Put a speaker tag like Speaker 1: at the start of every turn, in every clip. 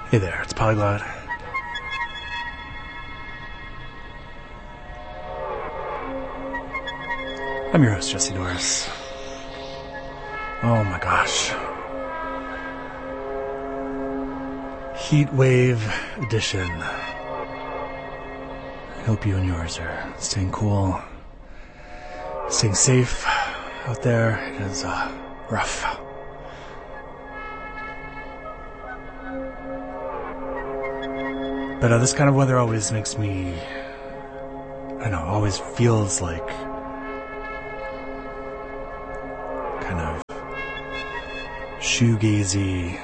Speaker 1: Hey there, it's Polyglot. I'm your host, Jesse Norris. Oh my gosh. Heat Wave Edition. I hope you and yours are staying cool, staying safe out there. It is rough. But this kind of weather always makes me, I don't know, always feels like kind of shoegazy,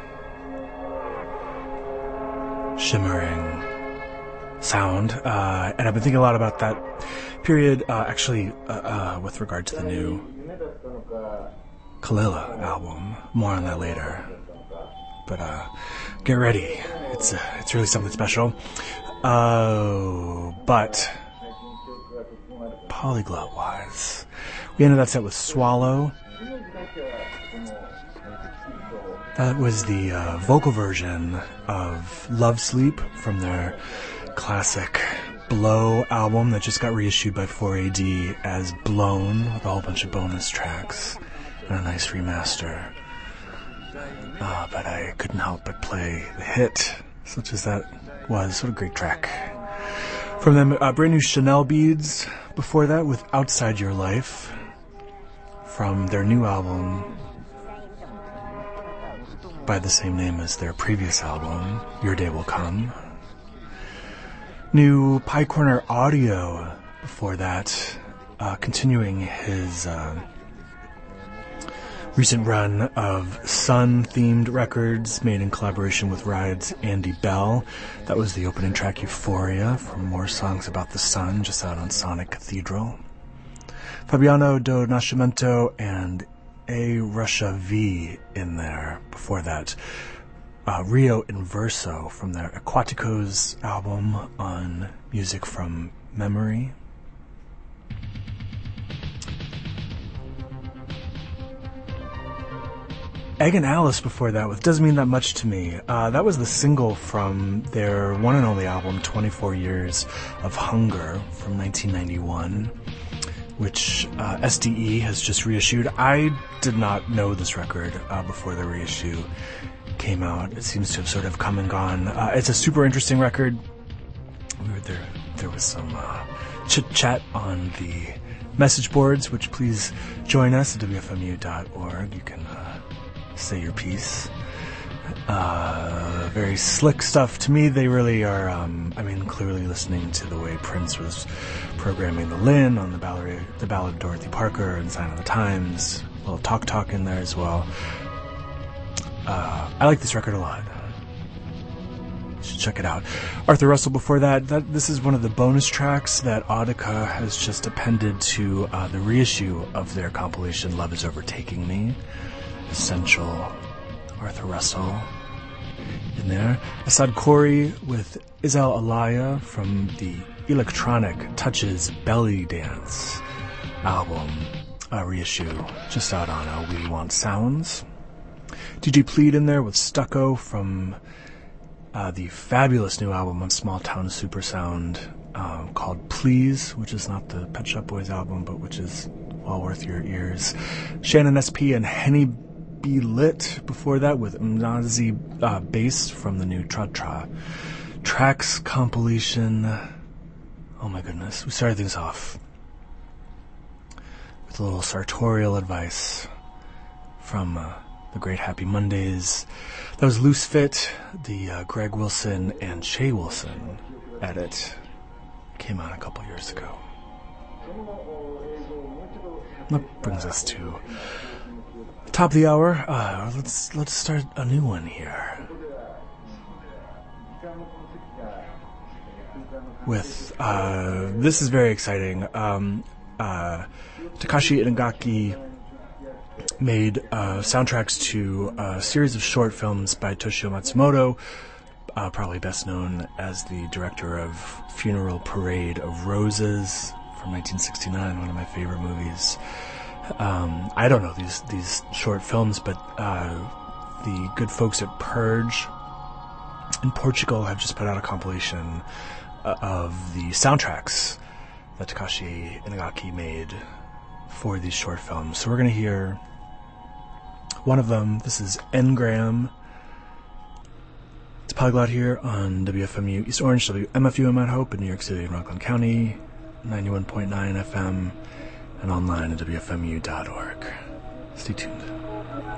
Speaker 1: shimmering sound. And I've been thinking a lot about that period, actually, with regard to the new Kalila album. More on that later. But get ready. It's really something special. But polyglot-wise, we ended that set with Swallow. That was the vocal version of Love Sleep from their classic Blow album that just got reissued by 4AD as Blown, with a whole bunch of bonus tracks and a nice remaster. But I couldn't help but play the hit, such as that was. What a great track. From them, brand new Chanel Beads before that with Outside Your Life from their new album by the same name as their previous album, Your Day Will Come. New Pie Corner Audio before that, continuing his recent run of sun-themed records made in collaboration with Ride's Andy Bell. That was the opening track, Euphoria, from More Songs About the Sun, just out on Sonic Cathedral. Fabiano do Nascimento and A. Russia V in there. Before that, Rio Inverso from their Aquaticos album on Music from Memory. Egg and Alice before that with Doesn't Mean That Much to Me. That was the single from their one and only album, 24 Years of Hunger, from 1991, which SDE has just reissued. I did not know this record before the reissue came out. It seems to have sort of come and gone. It's a super interesting record. There was some chit-chat on the message boards, which please join us at wfmu.org. You can say your piece. Very slick stuff. To me, they really are, clearly listening to the way Prince was programming the Lynn on the Ballad of Dorothy Parker and Sign of the Times. A little talk in there as well. I like this record a lot. You should check it out. Arthur Russell before that. This is one of the bonus tracks that Audica has just appended to the reissue of their compilation Love Is Overtaking Me. Essential Arthur Russell in there. Asad Khoury with Isel Alaya from the Electronic Touches Belly Dance album reissue, just out on We Want Sounds. DJ Plead in there with Stucco from the fabulous new album on Small Town Supersound called Please, which is not the Pet Shop Boys album, but which is well worth your ears. Shannon SP and Henny Be Lit before that with Mnazi Bass from the new Tra Tracks compilation. Oh my goodness. We started things off with a little sartorial advice from the Great Happy Mondays. That was Loose Fit, the Greg Wilson and Shay Wilson edit. Came out a couple years ago. That brings us to top of the hour. Let's start a new one here with this is very exciting. Takashi Inagaki made soundtracks to a series of short films by Toshio Matsumoto, probably best known as the director of Funeral Parade of Roses from 1969, one of my favorite movies. I don't know these short films, but the good folks at Purge in Portugal have just put out a compilation of the soundtracks that Takashi Inagaki made for these short films. So we're going to hear one of them. This is Engram. It's Polyglot here on WFMU East Orange, WMFU in Mount Hope in New York City and Rockland County, 91.9 FM, and online at WFMU.org. Stay tuned.